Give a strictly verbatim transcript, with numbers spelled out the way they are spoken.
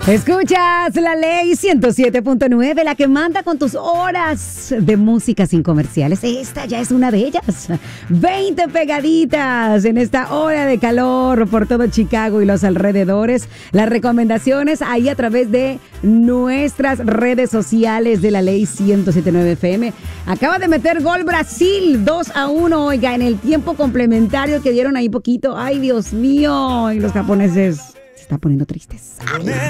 Escuchas la ley ciento siete punto nueve, la que manda con tus horas de música sin comerciales. Esta ya es una de ellas. veinte pegaditas en esta hora de calor por todo Chicago y los alrededores. Las recomendaciones ahí a través de nuestras redes sociales de la ley ciento siete punto nueve F M. Acaba de meter gol Brasil dos a uno, oiga, en el tiempo complementario que dieron ahí poquito. Ay, Dios mío, y los japoneses se están poniendo tristes. Ay.